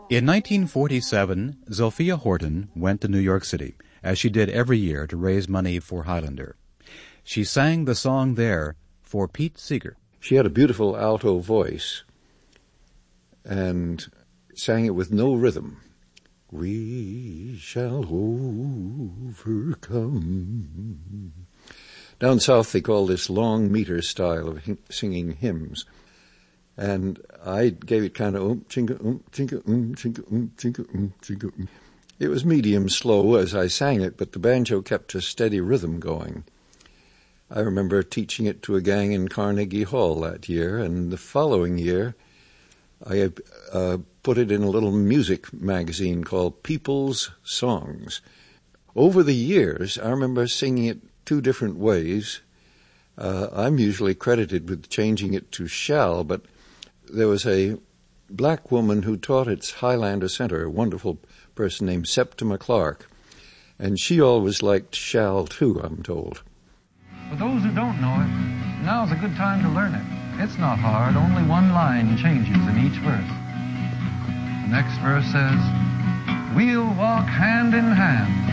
In 1947, Zilphia Horton went to New York City, as she did every year, to raise money for Highlander. She sang the song there for Pete Seeger. She had a beautiful alto voice and sang it with no rhythm. We shall overcome. Down south they call this long meter style of singing hymns. And I gave it kind of chinka chinka chinka chinka chinka. It was medium slow as I sang it, but the banjo kept a steady rhythm going. I remember teaching it to a gang in Carnegie Hall that year, and the following year I put it in a little music magazine called People's Songs. Over the years, I remember singing it two different ways. I'm usually credited with changing it to shall, but there was a black woman who taught at Highlander Center, a wonderful person named Septima Clark, and she always liked shall too, I'm told. For those who don't know it, now's a good time to learn it. It's not hard, only one line changes in each verse. The next verse says, we'll walk hand in hand